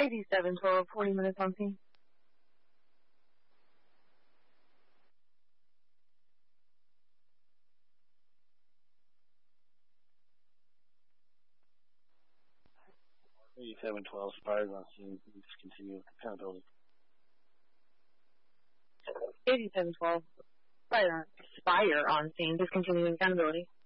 8712, 40 minutes on scene. Spires on scene. Please continue with accountability. 8712, Spire on scene. Discontinuing accountability.